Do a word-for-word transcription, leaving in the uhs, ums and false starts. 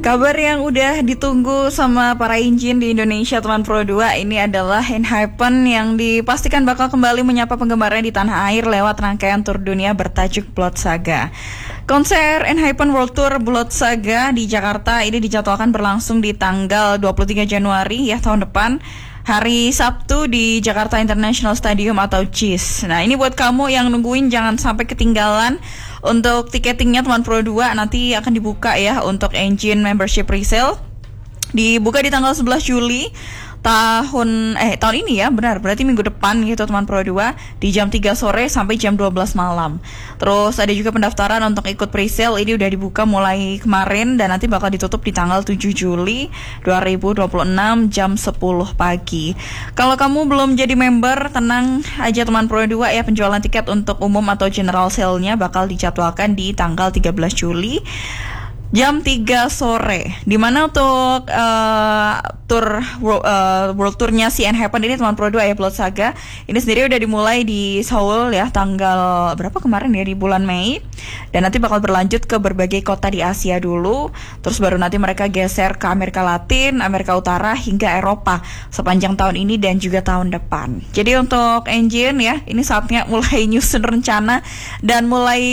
Kabar yang udah ditunggu sama para engine di Indonesia teman Pro dua ini adalah ENHYPEN yang dipastikan bakal kembali menyapa penggemarnya di tanah air lewat rangkaian tur dunia bertajuk Blood Saga. Konser ENHYPEN World Tour Blood Saga di Jakarta ini dijadwalkan berlangsung di tanggal dua puluh tiga Januari ya tahun depan, hari Sabtu di Jakarta International Stadium atau J I S. Nah, ini buat kamu yang nungguin jangan sampai ketinggalan. Untuk tiketingnya teman Pro dua nanti akan dibuka ya untuk engine membership resale. Dibuka di tanggal sebelas Juli tahun eh tahun ini ya, benar, berarti minggu depan gitu teman Pro dua di jam tiga sore sampai jam dua belas malam. Terus ada juga pendaftaran untuk ikut pre-sale ini udah dibuka mulai kemarin dan nanti bakal ditutup di tanggal tujuh Juli dua ribu dua puluh enam jam sepuluh pagi. Kalau kamu belum jadi member, tenang aja teman Pro dua ya, penjualan tiket untuk umum atau general sale-nya bakal dijadwalkan di tanggal tiga belas Juli jam tiga sore. Dimana untuk uh, tour uh, world tournya si ENHYPEN ini teman Pro dua ya, Blood Saga ini sendiri udah dimulai di Seoul ya tanggal berapa kemarin ya, di bulan Mei, dan nanti bakal berlanjut ke berbagai kota di Asia dulu, terus baru nanti mereka geser ke Amerika Latin, Amerika Utara hingga Eropa sepanjang tahun ini dan juga tahun depan. Jadi untuk engine ya, ini saatnya mulai nyusun rencana dan mulai